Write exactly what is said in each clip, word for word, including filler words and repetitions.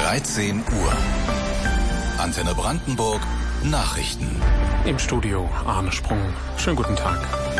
dreizehn Uhr. Antenne Brandenburg Nachrichten. Im Studio Arne Sprung. Schönen guten Tag.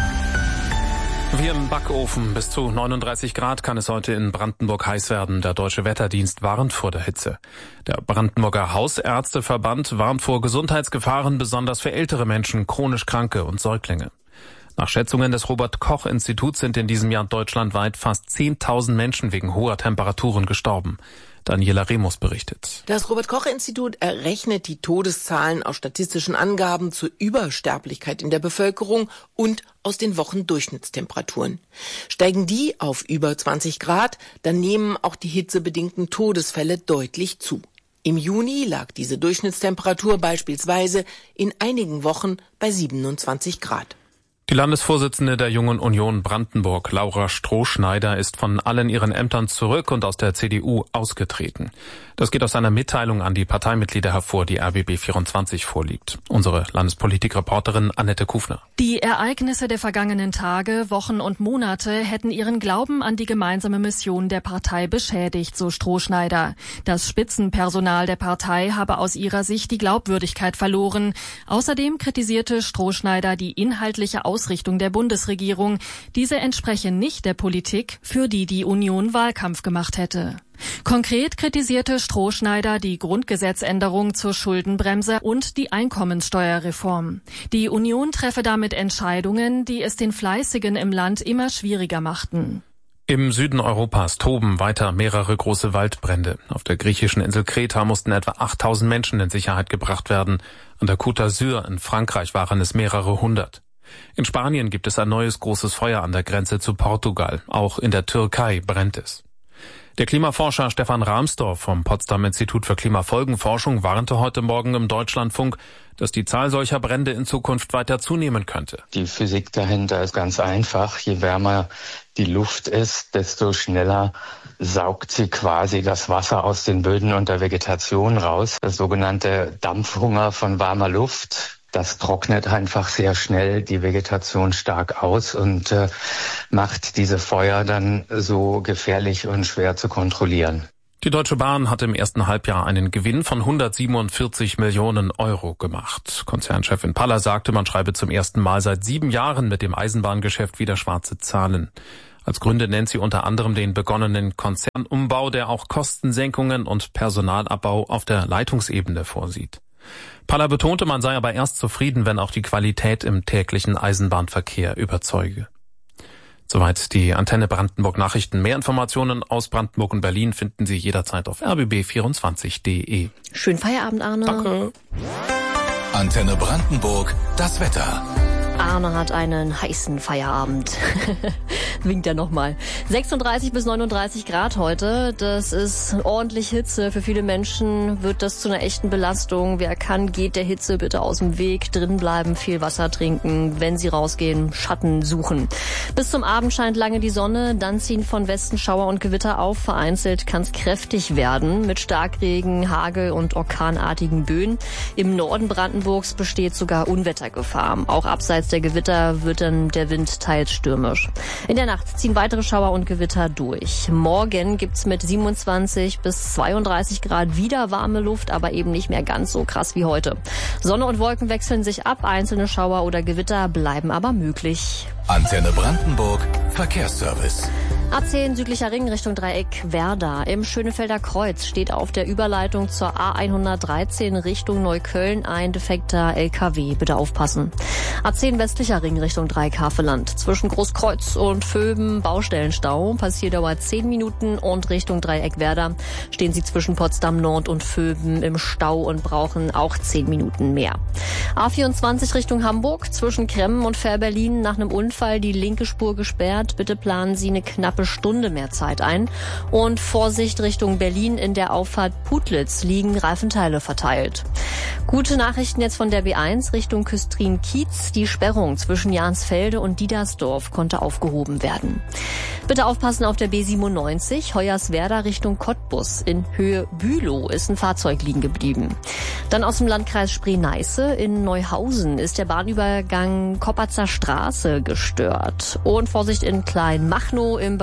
Wie im Backofen. Bis zu neununddreißig Grad kann es heute in Brandenburg heiß werden. Der Deutsche Wetterdienst warnt vor der Hitze. Der Brandenburger Hausärzteverband warnt vor Gesundheitsgefahren, besonders für ältere Menschen, chronisch Kranke und Säuglinge. Nach Schätzungen des Robert-Koch-Instituts sind in diesem Jahr deutschlandweit fast zehntausend Menschen wegen hoher Temperaturen gestorben. Daniela Remus berichtet. Das Robert-Koch-Institut errechnet die Todeszahlen aus statistischen Angaben zur Übersterblichkeit in der Bevölkerung und aus den Wochendurchschnittstemperaturen. Steigen die auf über zwanzig Grad, dann nehmen auch die hitzebedingten Todesfälle deutlich zu. Im Juni lag diese Durchschnittstemperatur beispielsweise in einigen Wochen bei siebenundzwanzig Grad. Die Landesvorsitzende der Jungen Union Brandenburg, Laura Strohschneider, ist von allen ihren Ämtern zurück und aus der C D U ausgetreten. Das geht aus einer Mitteilung an die Parteimitglieder hervor, die R B B vierundzwanzig vorliegt. Unsere Landespolitikreporterin Annette Kufner. Die Ereignisse der vergangenen Tage, Wochen und Monate hätten ihren Glauben an die gemeinsame Mission der Partei beschädigt, so Strohschneider. Das Spitzenpersonal der Partei habe aus ihrer Sicht die Glaubwürdigkeit verloren. Außerdem kritisierte Strohschneider die inhaltliche Ausrichtung der Bundesregierung. Diese entspreche nicht der Politik, für die die Union Wahlkampf gemacht hätte. Konkret kritisierte Strohschneider die Grundgesetzänderung zur Schuldenbremse und die Einkommenssteuerreform. Die Union treffe damit Entscheidungen, die es den Fleißigen im Land immer schwieriger machten. Im Süden Europas toben weiter mehrere große Waldbrände. Auf der griechischen Insel Kreta mussten etwa achttausend Menschen in Sicherheit gebracht werden. An der Côte d'Azur in Frankreich waren es mehrere hundert. In Spanien gibt es ein neues großes Feuer an der Grenze zu Portugal. Auch in der Türkei brennt es. Der Klimaforscher Stefan Rahmstorf vom Potsdam Institut für Klimafolgenforschung warnte heute Morgen im Deutschlandfunk, dass die Zahl solcher Brände in Zukunft weiter zunehmen könnte. Die Physik dahinter ist ganz einfach. Je wärmer die Luft ist, desto schneller saugt sie quasi das Wasser aus den Böden und der Vegetation raus. Das sogenannte Dampfhunger von warmer Luft. Das trocknet einfach sehr schnell die Vegetation stark aus und äh, macht diese Feuer dann so gefährlich und schwer zu kontrollieren. Die Deutsche Bahn hat im ersten Halbjahr einen Gewinn von hundertsiebenundvierzig Millionen Euro gemacht. Konzernchefin Paller sagte, man schreibe zum ersten Mal seit sieben Jahren mit dem Eisenbahngeschäft wieder schwarze Zahlen. Als Gründe nennt sie unter anderem den begonnenen Konzernumbau, der auch Kostensenkungen und Personalabbau auf der Leitungsebene vorsieht. Paller betonte, man sei aber erst zufrieden, wenn auch die Qualität im täglichen Eisenbahnverkehr überzeuge. Soweit die Antenne Brandenburg Nachrichten. Mehr Informationen aus Brandenburg und Berlin finden Sie jederzeit auf r b b vierundzwanzig punkt d e. Schönen Feierabend, Arne. Danke. Antenne Brandenburg, das Wetter. Arne hat einen heißen Feierabend. Winkt er nochmal. sechsunddreißig bis neununddreißig Grad heute. Das ist ordentlich Hitze. Für viele Menschen wird das zu einer echten Belastung. Wer kann, geht der Hitze bitte aus dem Weg. Drin bleiben, viel Wasser trinken. Wenn Sie rausgehen, Schatten suchen. Bis zum Abend scheint lange die Sonne. Dann ziehen von Westen Schauer und Gewitter auf. Vereinzelt kann es kräftig werden. Mit Starkregen, Hagel und orkanartigen Böen. Im Norden Brandenburgs besteht sogar Unwettergefahr. Auch abseits der Gewitter wird dann der Wind teils stürmisch. In der Nacht ziehen weitere Schauer und Gewitter durch. Morgen gibt's mit siebenundzwanzig bis zweiunddreißig Grad wieder warme Luft, aber eben nicht mehr ganz so krass wie heute. Sonne und Wolken wechseln sich ab, einzelne Schauer oder Gewitter bleiben aber möglich. Antenne Brandenburg, Verkehrsservice. A zehn südlicher Ring Richtung Dreieck Werder. Im Schönefelder Kreuz steht auf der Überleitung zur A hundertdreizehn Richtung Neukölln ein defekter L K W. Bitte aufpassen. A zehn westlicher Ring Richtung Dreieck Havelland. Zwischen Großkreuz und Vöben Baustellenstau. Passierdauer zehn Minuten und Richtung Dreieck Werder stehen Sie zwischen Potsdam Nord und Vöben im Stau und brauchen auch zehn Minuten mehr. A vierundzwanzig Richtung Hamburg. Zwischen Kremmen und Fährberlin nach einem Unfall die linke Spur gesperrt. Bitte planen Sie eine knappe Stunde mehr Zeit ein. Und Vorsicht Richtung Berlin, in der Auffahrt Putlitz liegen Reifenteile verteilt. Gute Nachrichten jetzt von der B eins Richtung Küstrin-Kiez. Die Sperrung zwischen Jansfelde und Diedersdorf konnte aufgehoben werden. Bitte aufpassen auf der B siebenundneunzig, Hoyerswerda Richtung Cottbus. In Höhe Bülow ist ein Fahrzeug liegen geblieben. Dann aus dem Landkreis Spree-Neiße in Neuhausen ist der Bahnübergang Koppatzer Straße gestört. Und Vorsicht in Kleinmachnow im Bereich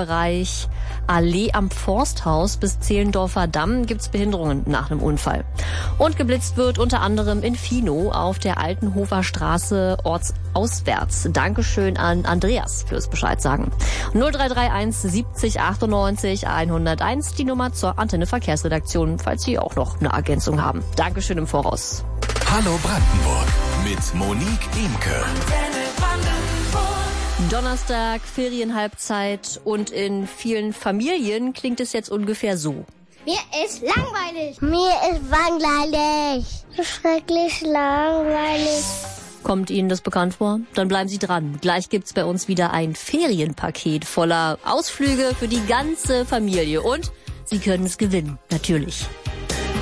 Bereich Allee am Forsthaus bis Zehlendorfer Damm gibt's Behinderungen nach einem Unfall. Und geblitzt wird unter anderem in Finow auf der Altenhofer Straße ortsauswärts. Dankeschön an Andreas fürs Bescheid sagen. null drei drei eins siebzig achtundneunzig hunderteins die Nummer zur Antenne Verkehrsredaktion, falls Sie auch noch eine Ergänzung haben. Dankeschön im Voraus. Hallo Brandenburg mit Monique Imke. Donnerstag, Ferienhalbzeit und in vielen Familien klingt es jetzt ungefähr so. Mir ist langweilig. Mir ist langweilig. Schrecklich langweilig. Kommt Ihnen das bekannt vor? Dann bleiben Sie dran. Gleich gibt's bei uns wieder ein Ferienpaket voller Ausflüge für die ganze Familie. Und Sie können es gewinnen, natürlich.